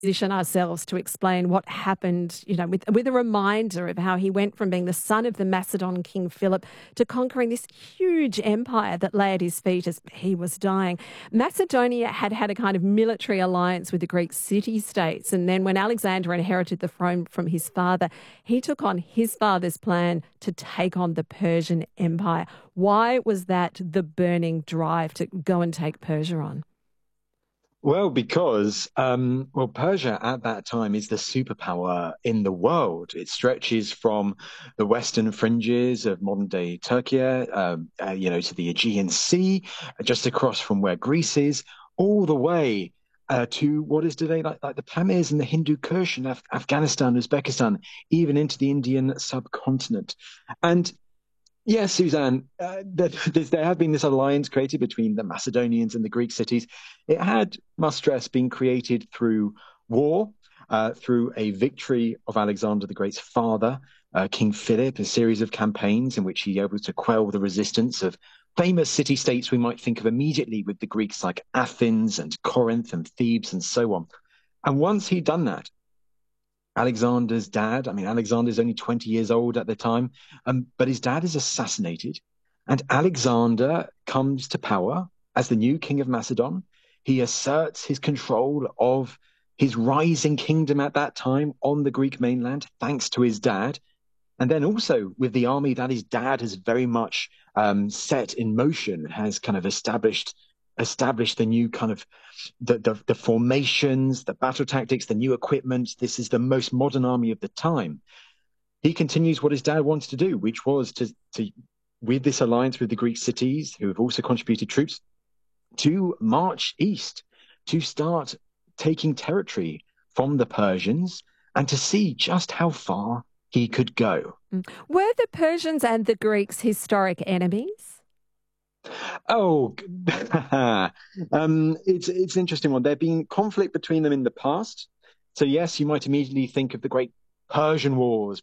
position ourselves to explain what happened, with a reminder of how he went from being the son of the Macedon King Philip to conquering this huge empire that lay at his feet as he was dying. Macedonia had had a kind of military alliance with the Greek city-states, and then when Alexander inherited the throne from his father, he took on his father's plan to take on the Persian Empire. Why was that the burning drive to go and take Persia on? Well, because Persia at that time is the superpower in the world. It stretches from the western fringes of modern-day Turkey, to the Aegean Sea, just across from where Greece is, all the way to what is today like the Pamirs and the Hindu Kush and Afghanistan, Uzbekistan, even into the Indian subcontinent. And yes, Suzanne, there had been this alliance created between the Macedonians and the Greek cities. It had, must stress, been created through war, through a victory of Alexander the Great's father, King Philip, a series of campaigns in which he was able to quell the resistance of famous city-states we might think of immediately with the Greeks like Athens and Corinth and Thebes and so on. And once he'd done that, Alexander's dad, I mean, Alexander's only 20 years old at the time, but his dad is assassinated, and Alexander comes to power as the new king of Macedon. He asserts his control of his rising kingdom at that time on the Greek mainland, thanks to his dad. And then also with the army that his dad has very much set in motion, has kind of established the new kind of the formations, the battle tactics, the new equipment. This is the most modern army of the time. He continues what his dad wanted to do, which was to with this alliance with the Greek cities, who have also contributed troops, to march east, to start taking territory from the Persians and to see just how far he could go. Were the Persians and the Greeks historic enemies? Oh, it's an interesting one. There's been conflict between them in the past. So yes, you might immediately think of the great Persian Wars